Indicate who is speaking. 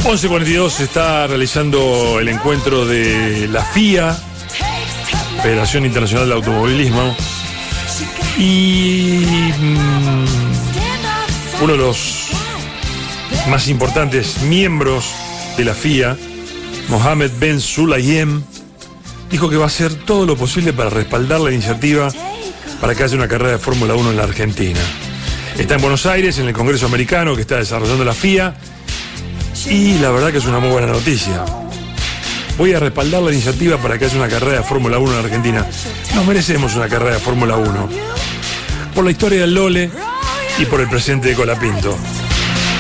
Speaker 1: 11:42 se está realizando el encuentro de la FIA, Federación Internacional de Automovilismo, y uno de los más importantes miembros de la FIA, Mohammed Ben Sulayem, dijo que va a hacer todo lo posible para respaldar la iniciativa para que haya una carrera de Fórmula 1 en la Argentina. Está en Buenos Aires, en el Congreso Americano que está desarrollando la FIA, y la verdad que es una muy buena noticia. Voy a respaldar la iniciativa para que haya una carrera de Fórmula 1 en la Argentina. Nos merecemos una carrera de Fórmula 1. Por la historia del Lole y por el presidente de Colapinto.